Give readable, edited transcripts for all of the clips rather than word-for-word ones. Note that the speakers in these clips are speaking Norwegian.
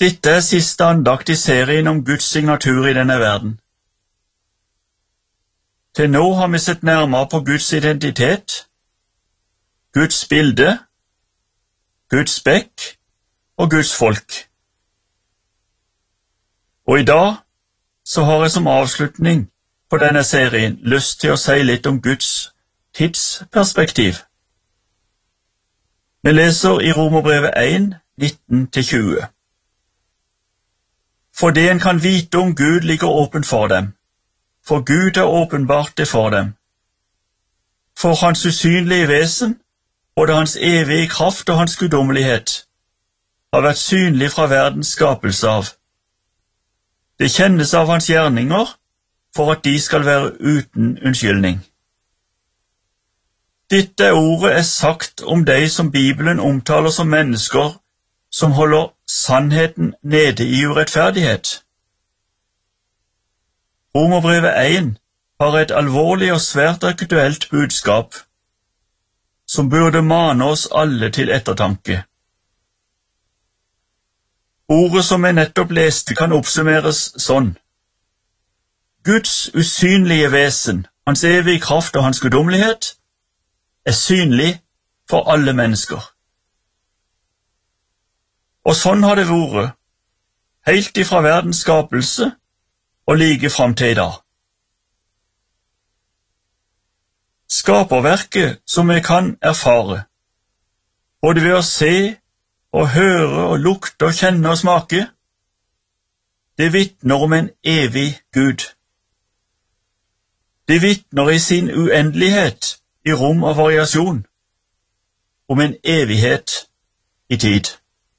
Dette er siste andakt i serien om Guds signatur i denne verden. Til nå har vi sett nærmere på Guds identitet, Guds bilde, Guds spekk og Guds folk. Og i dag så har jeg som avslutning på denne serien lyst til å si litt om Guds tidsperspektiv. Vi leser i Romerbrevet 1, 19-20. For det en kan vite om Gud ligger åpen for dem, for Gud har åpenbart det for dem. For hans usynlige vesen, både hans evige kraft og hans guddommelighet, har vært synlig fra verdens skapelse av. Det kjennes av hans gjerninger, for at de skal være uten unnskyldning. Dette ordet er sagt om de som Bibelen omtaler som mennesker som holder sannheten nede i urettferdighet. Romerbrevet 1 har et alvorlig og svært aktuelt budskap, som burde mane oss alle til ettertanke. Ordet som jeg nettopp leste kan oppsummeres sånn. Guds usynlige vesen, hans evige kraft og hans guddommelighet, er synlig for alle mennesker. Og sånn har det vært, helt ifra verdens skapelse og like fram til i dag. Skaperverket som vi kan erfare, både ved å se og høre og lukte og kjenne og smake, det vitner om en evig Gud. Det vitner i sin uendelighet, i rom og variasjon, om en evighet i tid.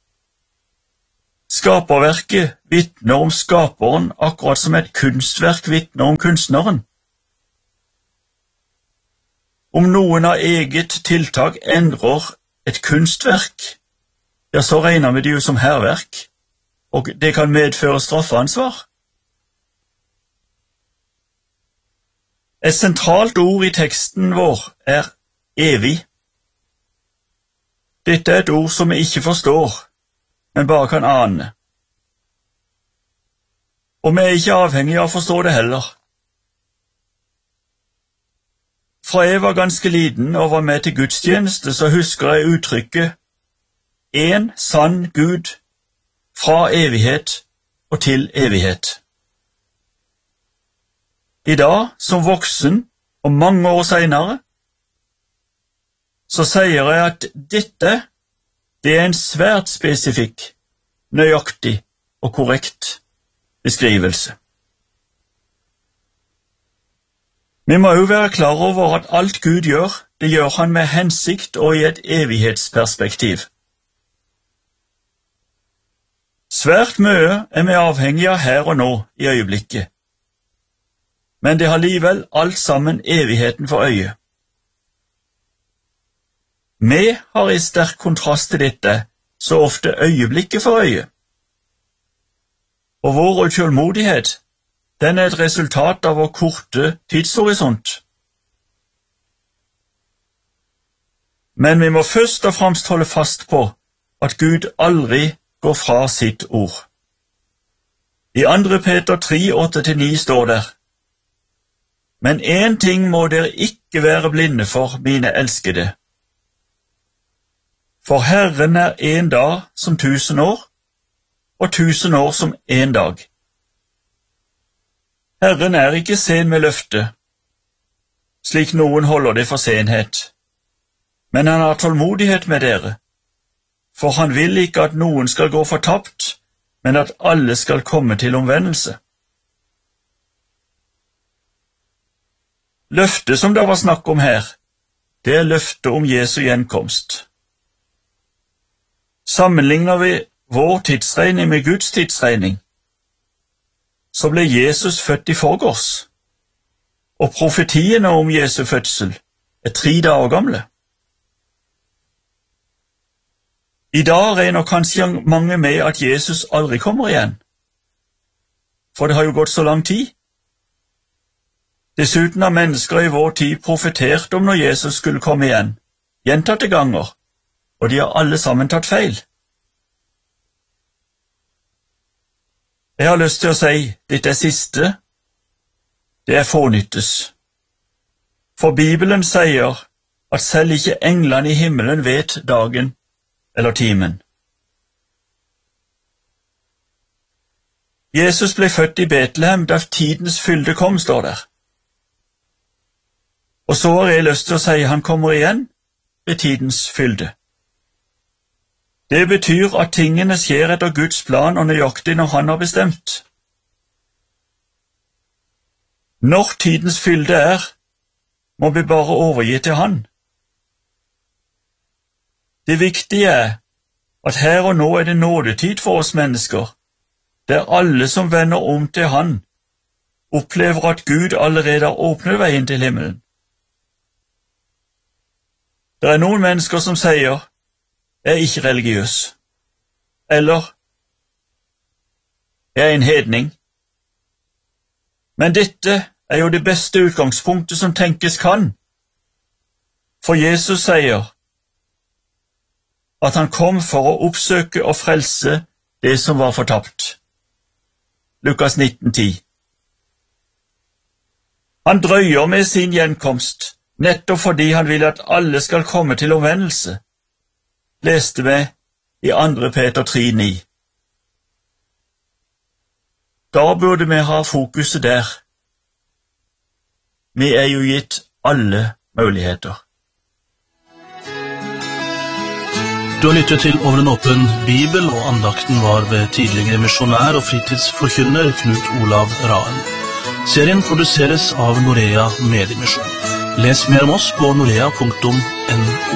Skaperverket vitner om skaperen akkurat som et kunstverk vitner om kunstneren. Om noen av eget tiltak endrer et kunstverk, ja, så regner vi det jo som hærverk, og det kan medføre straffeansvar. Et sentralt ord i teksten vår er evig. Dette er et ord som vi ikke forstår, men bare kan ane. Og vi er ikke avhengige av å forstå det heller. Fra jeg var ganske liten og var med til gudstjeneste, så husker jeg uttrykket «En sann Gud fra evighet og til evighet». I dag, som voksen og mange år senere, så sier jeg at dette, det er en svært spesifikk, nøyaktig og korrekt beskrivelse. Vi må jo være klar over at alt Gud gjør, det gjør han med hensikt og i et evighetsperspektiv. Svært mye er vi avhengig av her og nå i øyeblikket, men det har likevel alt sammen evigheten for øye. Vi har i sterk kontrast til dette så ofte øyeblikket for øye. Og vår utålmodighet, den er et resultat av vår korte tidshorisont. Men vi må først og fremst holde fast på at Gud aldri går fra sitt ord. I 2. Peter 3, 8-9 står der: Men en ting må dere ikke være blinde for, mine elskede. For Herren er en dag som 1000 år, og 1000 år som en dag. Herren er ikke sen med løftet, slik noen holder det for senhet, men han har tålmodighet med dere, for han vil ikke at noen skal gå fortapt, men at alle skal komme til omvendelse. Løftet som det var snakk om her, det er løftet om Jesu gjenkomst. Sammenligner vi vår tidsregning med Guds tidsregning, så ble Jesus født i forgårs, og profetiene om Jesu fødsel er 3 dager gamle. I dag regner kanskje mange med at Jesus aldri kommer igjen, for det har jo gått så lang tid. Dessuten har mennesker i vår tid profetert om når Jesus skulle komme igjen, gjentatte ganger, og de har alle sammen tatt feil. Jeg har lyst til å si, dette siste, det fånyttes. For Bibelen sier at selv ikke englene i himmelen vet dagen eller timen. Jesus ble født i Betlehem da tidens fylde kom, står der. Og så har jeg lyst til å si han kommer igjen ved tidens fylde. Det betyr at tingene skjer etter Guds plan og nøyaktig når han har bestemt. Når tidens fylde er, må vi bare overgi til han. Det viktige er at her og nå er det nådetid for oss mennesker, der alle som vender om til han, opplever at Gud allerede har åpnet veien til himmelen. Det er noen mennesker som sier, jeg er ikke religiøs, eller jeg er en hedning. Men dette er jo det beste utgangspunktet som tenkes kan, for Jesus sier at han kom for å oppsøke og frelse det som var fortapt. Lukas 19,10. Han drøyer med sin gjenkomst, nettopp fordi han vil at alle skal komme til omvendelse, leste vi i 2. Peter 3,9. Da burde vi ha fokuset der. Vi er jo gitt alle muligheter. Du har lyttet til Over en åpen bibel, og andakten var ved tidligere misjonær og fritidsforkynner Knut Olav Raen. Serien produseres av Norea Mediemisjon. Les mer om oss på norea.no.